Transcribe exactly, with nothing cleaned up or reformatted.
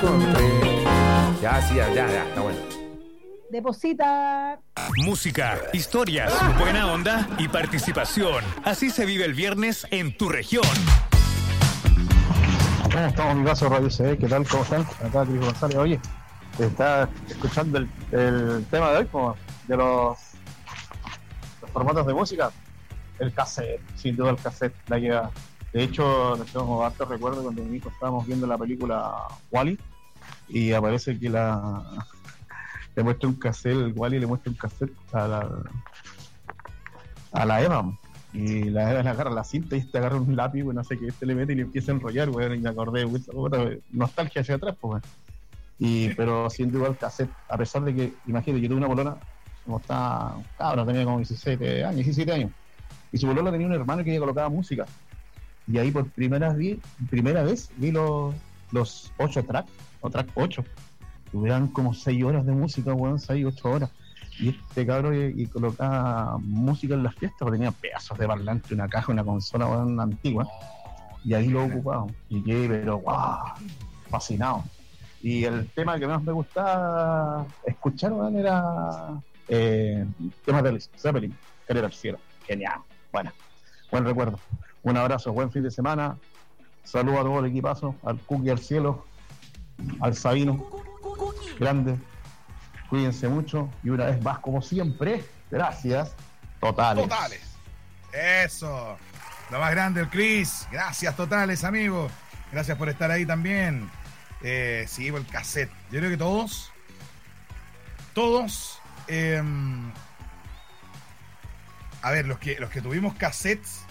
Ya, sí, ya, ya, ya, está bueno. Deposita. Música, historias, buena onda y participación. Así se vive el viernes en tu región. ¿Cómo estamos, mi caso Radio C? ¿Qué tal? ¿Cómo están? Acá Cris González. Oye, está escuchando el, el tema de hoy, como de los, los formatos de música. El cassette, sin duda el cassette la lleva. De hecho, nos tengo harto recuerdo cuando mi hijo estábamos viendo la película Wall-E y aparece que la le muestra un cassette, el Wall-E le muestra un cassette a la a la Eva. Y la Eva le agarra la cinta y este agarra un lápiz, bueno, no sé qué, este le mete y le empieza a enrollar, bueno, y me acordé, bueno, nostalgia hacia atrás, pues, bueno. Y, pero siendo igual cassette, a pesar de que, imagínate, yo tuve una polona, como estaba, cabrón, tenía como diecisiete años, diecisiete años, y su polona tenía un hermano que ella colocaba música, y ahí por primera vez, primera vez vi los, los ocho tracks, o track ocho, tuvieran como seis horas de música, weón, seis, ocho horas. Y este cabrón y, y colocaba música en las fiestas, porque tenía pedazos de parlante, una caja, una consola, bueno, antigua, y ahí lo ocupaba. Y quedé, pero wow, fascinado. Y el tema que más me gustaba escuchar, bueno, era eh, temas de Zeppelin, Querer al cielo. Genial. Bueno, buen recuerdo. Un abrazo, buen fin de semana. Saludos a todo el equipazo, al Cookie al cielo, al Sabino, grande. Cuídense mucho y una vez más, como siempre, gracias totales. Totales. Eso. Lo más grande, el Chris. Gracias totales, amigo. Gracias por estar ahí también. Eh, sí, el cassette. Yo creo que todos, todos, eh, a ver, los que los que tuvimos cassettes